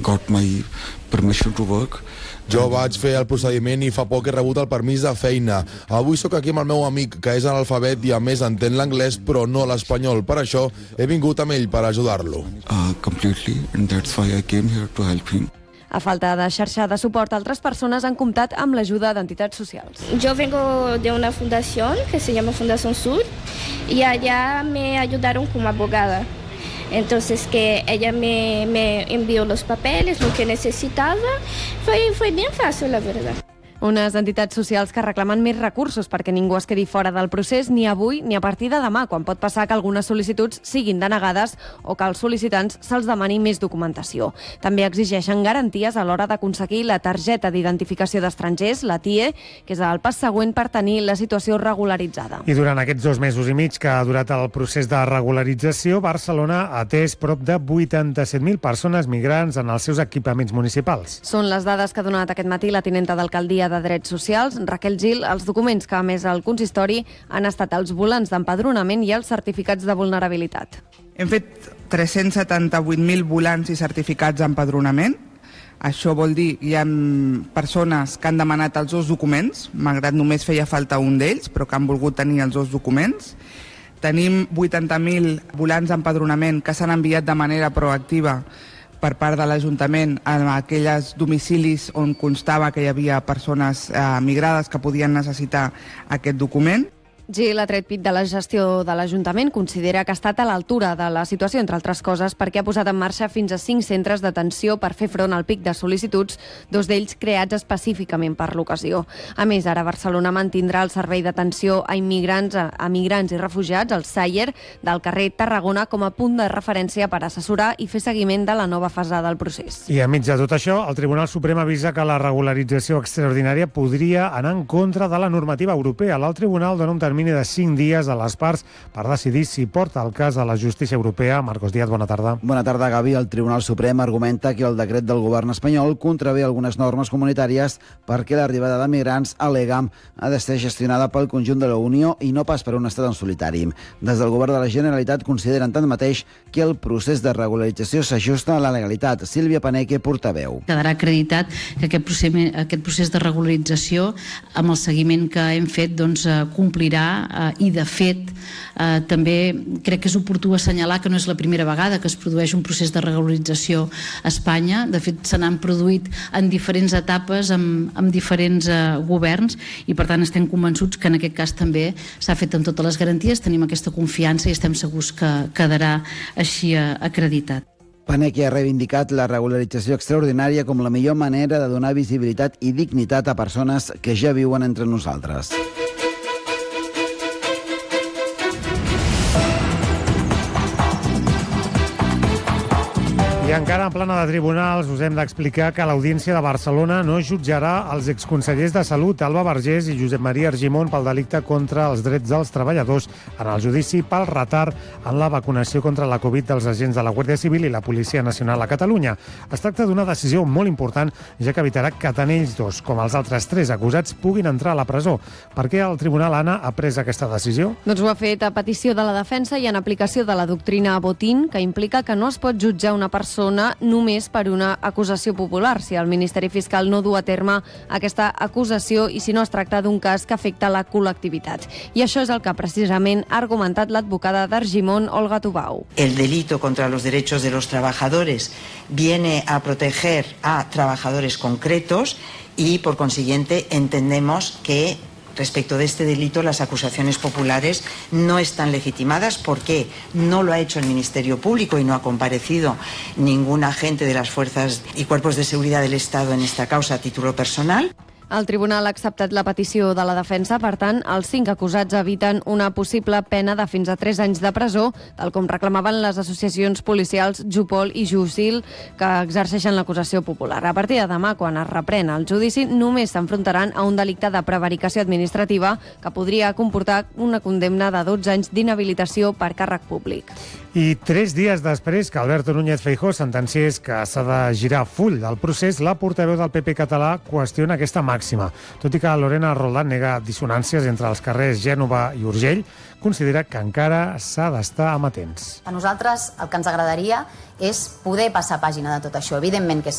got my permission to work. Jo vaig fer el procediment i fa poc he rebut el permís de feina. Avui sóc aquí amb el meu amic, que és analfabet i a més entén l'anglès però no l'espanyol. Per això he vingut amb ell per ajudar-lo. Completely, and that's why I came here to help him. A falta de xarxa de suport, altres persones han comptat amb l'ajuda d'entitats socials. Yo vengo de una fundación que se llama Fundación Sur y allá me ayudaron como abogada. Entonces que ella me envió los papeles, lo que necesitaba. Fue bien fácil, la verdad. Unes entitats socials que reclamen més recursos perquè ningú es quedi fora del procés ni avui ni a partir de demà, quan pot passar que algunes sol·licituds siguin denegades o que als sol·licitants se'ls demani més documentació. També exigeixen garanties a l'hora d'aconseguir la targeta d'identificació d'estrangers, la TIE, que és el pas següent per tenir la situació regularitzada. I durant aquests 2 mesos i mig que ha durat el procés de regularització, Barcelona ha atès prop de 87.000 persones migrants en els seus equipaments municipals. Són les dades que ha donat aquest matí la tinenta d'alcaldia de Drets Socials, Raquel Gil. Els documents que ha emès el consistori han estat els volants d'empadronament i els certificats de vulnerabilitat. Hem fet 378.000 volants i certificats d'empadronament. Això vol dir que hi ha persones que han demanat els 2 documents, malgrat només feia falta un d'ells, però que han volgut tenir els 2 documents. Tenim 80.000 volants d'empadronament que s'han enviat de manera proactiva per part de l'Ajuntament a aquells domicilis on constava que hi havia persones migrades que podien necessitar aquest document. Gil ha tret pit de la gestió de l'Ajuntament, considera que ha estat a l'altura de la situació, entre altres coses, perquè ha posat en marxa fins a 5 centres d'atenció per fer front al pic de sol·licituds, 2 d'ells creats específicament per l'ocasió. A més, ara Barcelona mantindrà el servei d'atenció a migrants i refugiats, el SAIER, del carrer Tarragona, com a punt de referència per assessorar i fer seguiment de la nova fase del procés. I enmig de tot això, el Tribunal Suprem avisa que la regularització extraordinària podria anar en contra de la normativa europea. El Tribunal dona un termini de 5 dies a les parts per decidir si porta el cas a la justícia europea. Marcos Díaz, bona tarda. Bona tarda, Gavi. El Tribunal Suprem argumenta que el decret del govern espanyol contravé algunes normes comunitàries perquè l'arribada de migrants, al·lega, ha de ser gestionada pel conjunt de la Unió i no pas per un estat en solitari. Des del govern de la Generalitat consideren tanmateix que el procés de regularització s'ajusta a la legalitat. Sílvia Paneque, portaveu. Quedarà acreditat que aquest procés de regularització, amb el seguiment que hem fet, complirà i de fet també crec que és oportú assenyalar que no és la primera vegada que es produeix un procés de regularització a Espanya. De fet, se n'han produït en diferents etapes amb diferents governs i per tant estem convençuts que en aquest cas també s'ha fet amb totes les garanties, tenim aquesta confiança i estem segurs que quedarà així acreditat. Paneque ha reivindicat la regularització extraordinària com la millor manera de donar visibilitat i dignitat a persones que ja viuen entre nosaltres. I encara en plana de tribunals us hem d'explicar que l'Audiència de Barcelona no jutjarà els exconsellers de Salut, Alba Vergés i Josep Maria Argimon, pel delicte contra els drets dels treballadors en el judici pel retard en la vacunació contra la Covid dels agents de la Guàrdia Civil i la Policia Nacional a Catalunya. Es tracta d'una decisió molt important, ja que evitarà que tant ells dos com els altres 3 acusats puguin entrar a la presó. Per què el tribunal, Anna, ha pres aquesta decisió? Doncs ho ha fet a petició de la defensa i en aplicació de la doctrina Botín, que implica que no es pot jutjar una persona només per una acusació popular, si el Ministeri Fiscal no du a terme aquesta acusació i si no es tracta d'un cas que afecta la col·lectivitat. I això és el que precisament ha argumentat l'advocada d'Argimon, Olga Tubau. El delito contra los derechos de los trabajadores viene a proteger a trabajadores concretos y, por consiguiente, entendemos que respecto de este delito, las acusaciones populares no están legitimadas porque no lo ha hecho el Ministerio Público y no ha comparecido ningún agente de las fuerzas y cuerpos de seguridad del Estado en esta causa a título personal. El tribunal ha acceptat la petició de la defensa, per tant, els 5 acusats eviten una possible pena de fins a 3 anys de presó, tal com reclamaven les associacions policials Jupol i Jusil, que exerceixen l'acusació popular. A partir de demà, quan es reprèn el judici, només s'enfrontaran a un delicte de prevaricació administrativa que podria comportar una condemna de 12 anys d'inhabilitació per càrrec públic. I 3 dies després que Alberto Núñez Feijóo sentenciés que s'ha de girar full del procés, la portaveu del PP català qüestiona aquesta màxima. Tot i que Lorena Roldán nega dissonàncies entre els carrers Gènova i Urgell, considera que encara s'ha d'estar amatents. A nosaltres el que ens agradaria és poder passar pàgina de tot això. Evidentment que